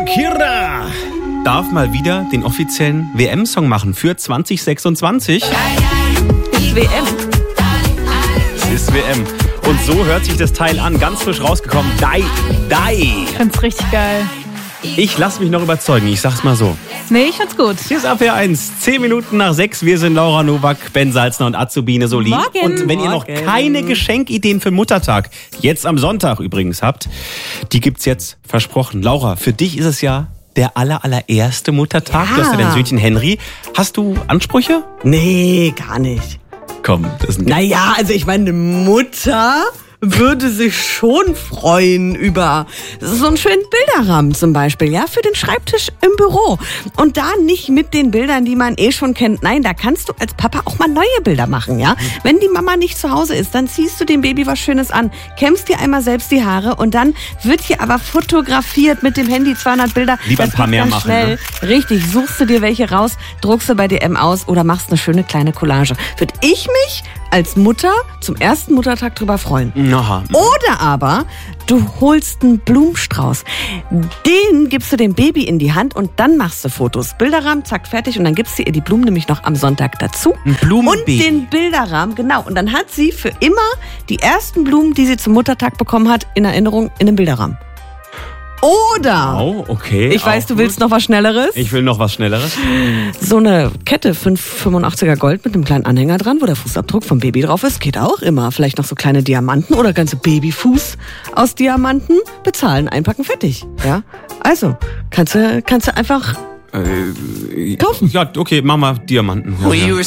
Shakira darf mal wieder den offiziellen WM-Song machen für 2026. Ist WM. Es ist WM. Und so hört sich das Teil an. Ganz frisch rausgekommen. Die. Ich find's richtig geil. Ich lasse mich noch überzeugen. Ich sag's mal so. Nee, ich find's gut. Hier ist Abwehr 1. 10 Minuten nach 6. Wir sind Laura Nowak, Ben Salzner und Azubine Soli. Morgen. Und wenn ihr noch keine Geschenkideen für Muttertag, jetzt am Sonntag übrigens habt, die gibt's jetzt versprochen. Laura, für dich ist es ja der allererste Muttertag. Ja. Du hast ja dein Söhnchen Henry. Hast du Ansprüche? Nee, gar nicht. Komm, das ist ein Naja, also ich meine, eine Mutter würde sich schon freuen über so einen schönen Bilderrahmen zum Beispiel, ja, für den Schreibtisch im Büro. Und da nicht mit den Bildern, die man schon kennt. Nein, da kannst du als Papa auch mal neue Bilder machen, ja. Wenn die Mama nicht zu Hause ist, dann ziehst du dem Baby was Schönes an, kämmst dir einmal selbst die Haare und dann wird hier aber fotografiert mit dem Handy 200 Bilder. Lieber ein Das paar geht mehr ganz machen, schnell. ne? Richtig, suchst du dir welche raus, druckst du bei DM aus oder machst eine schöne kleine Collage. Würde ich mich als Mutter zum ersten Muttertag drüber freuen. Aha. Oder aber du holst einen Blumenstrauß. Den gibst du dem Baby in die Hand und dann machst du Fotos. Bilderrahmen, zack, fertig. Und dann gibst du ihr die Blumen nämlich noch am Sonntag dazu. Ein Blumenbaby. Und den Bilderrahmen, genau. Und dann hat sie für immer die ersten Blumen, die sie zum Muttertag bekommen hat, in Erinnerung in einem Bilderrahmen. Oder, Oh, okay. ich weiß, auch du willst gut. noch was Schnelleres. Ich will noch was Schnelleres. So eine Kette, 585er Gold mit einem kleinen Anhänger dran, wo der Fußabdruck vom Baby drauf ist, geht auch immer. Vielleicht noch so kleine Diamanten oder ganze Babyfuß aus Diamanten. Bezahlen, einpacken, fertig. Ja, also kannst du einfach kaufen. Ja, okay, mach mal Diamanten. Ja, ja.